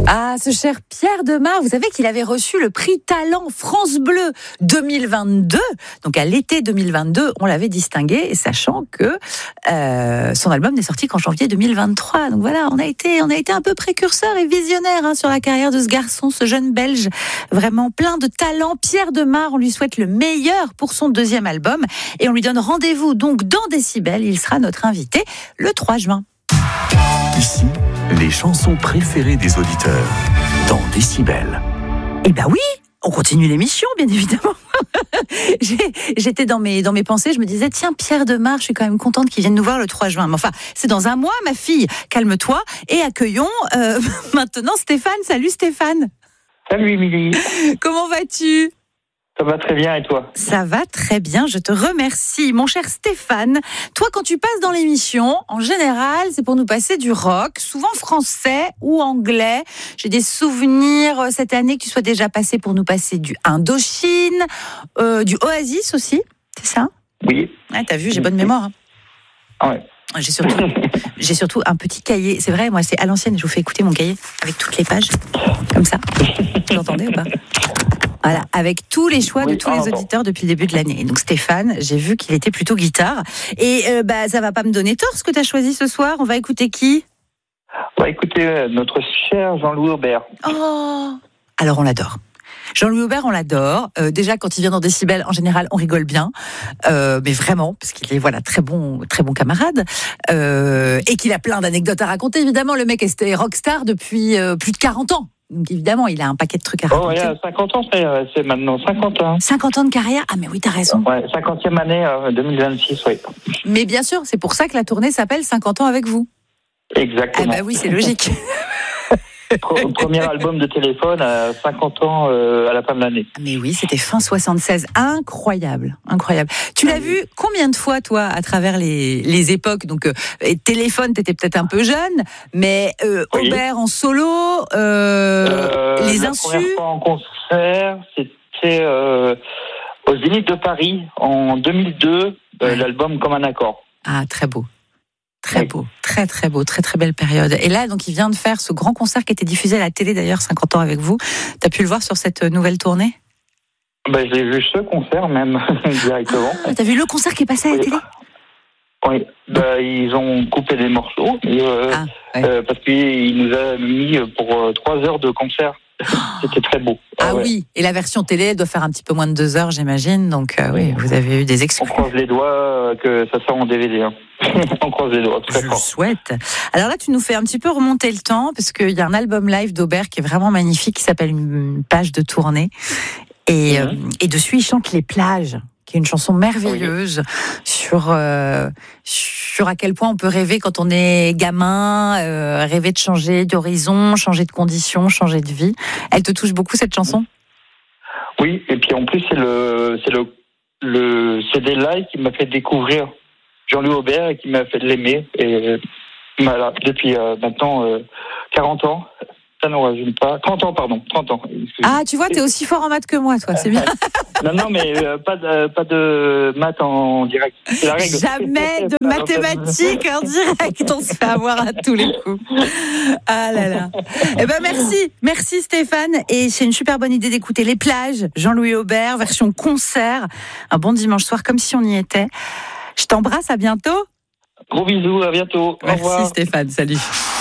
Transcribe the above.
Ah, ce cher Pierre Demar, vous savez qu'il avait reçu le prix Talent France Bleu 2022. Donc à l'été 2022, on l'avait distingué, sachant que son album n'est sorti qu'en janvier 2023. Donc voilà, on a été un peu précurseur et visionnaire sur la carrière de ce garçon, ce jeune Belge, vraiment plein de talent. Pierre Demar, on lui souhaite le meilleur pour son deuxième album et on lui donne rendez-vous donc dans Décibel. Il sera notre invité le 3 juin. Ici, les chansons préférées des auditeurs, dans Décibel. Eh ben oui, on continue l'émission, bien évidemment. J'étais dans mes pensées, je me disais, tiens, Pierre Demar, je suis quand même contente qu'il vienne nous voir le 3 juin. Mais enfin, c'est dans un mois, ma fille, calme-toi. Et accueillons maintenant Stéphane. Salut Stéphane. Salut Émilie. Comment vas-tu ? Ça va très bien et toi ? Ça va très bien, je te remercie. Mon cher Stéphane, toi quand tu passes dans l'émission, en général, c'est pour nous passer du rock, souvent français ou anglais. J'ai des souvenirs cette année que tu sois déjà passé pour nous passer du Indochine, du Oasis aussi, c'est ça ? Oui. Ah, t'as vu, j'ai bonne mémoire. Ah ouais. J'ai surtout un petit cahier. C'est vrai, moi, c'est à l'ancienne. Je vous fais écouter mon cahier avec toutes les pages, comme ça. Vous entendez ou pas ? Voilà, avec tous les choix de tous les auditeurs depuis le début de l'année. Donc Stéphane, j'ai vu qu'il était plutôt guitare. Et ça va pas me donner tort ce que tu as choisi ce soir. On va écouter qui ? On va écouter notre cher Jean-Louis Aubert. Oh ! Alors on l'adore. Jean-Louis Aubert, on l'adore. Déjà, quand il vient dans Décibel, en général, on rigole bien. Mais vraiment, parce qu'il est très bon camarade. Et qu'il a plein d'anecdotes à raconter. Évidemment, le mec est rockstar depuis plus de 40 ans. Donc évidemment, il a un paquet de trucs à raconter. Oh, il y a 50 ans, c'est maintenant 50 ans. 50 ans de carrière ? Ah mais oui, t'as raison. Ouais, 50e année 2026, oui. Mais bien sûr, c'est pour ça que la tournée s'appelle 50 ans avec vous. Exactement. Ah bah oui, c'est logique. Premier album de téléphone à 50 ans à la fin de l'année. Mais oui, c'était fin 76. Incroyable. Tu l'as vu combien de fois, toi, à travers les époques ? Donc, téléphone, t'étais peut-être un peu jeune, mais oui. Aubert en solo, les insus. La première fois en concert, c'était au Zénith de Paris en 2002, l'album Comme un accord. Ah, très beau. Très beau, très beau, très belle période. Et là, donc, il vient de faire ce grand concert qui était diffusé à la télé, d'ailleurs, 50 ans avec vous. T'as pu le voir sur cette nouvelle tournée ? J'ai vu ce concert même, directement. Ah, t'as vu le concert qui est passé à la télé ? Oui, ils ont coupé des morceaux, parce qu'il nous a mis pour 3 heures de concert. C'était très beau. Ah oui, et la version télé, elle doit faire un petit peu moins de 2 heures, j'imagine. Donc oui, vous avez eu des exclus. On croise les doigts que ça sort en DVD. On croise les doigts, très fort. Je souhaite. Alors là, tu nous fais un petit peu remonter le temps, parce qu'il y a un album live d'Aubert qui est vraiment magnifique, qui s'appelle Une page de tournée. Et dessus, il chante Les plages, qui est une chanson merveilleuse sur à quel point on peut rêver quand on est gamin, rêver de changer d'horizon, changer de conditions, changer de vie. Elle te touche beaucoup, cette chanson ? Oui, et puis en plus, c'est le CD live qui m'a fait découvrir Jean-Louis Aubert et qui m'a fait l'aimer. Et voilà, depuis maintenant 40 ans. Ça n'en rajoute pas. 30 ans, pardon. 30 ans. Ah, tu vois, t'es aussi fort en maths que moi, toi, c'est bien. Non, mais pas de maths en direct. C'est la règle. Jamais de mathématiques en direct. On se fait avoir à tous les coups. Ah là là. Eh ben, merci Stéphane. Et c'est une super bonne idée d'écouter Les plages, Jean-Louis Aubert, version concert. Un bon dimanche soir, comme si on y était. Je t'embrasse, à bientôt. Gros bisous, à bientôt. Merci au revoir. Stéphane, salut.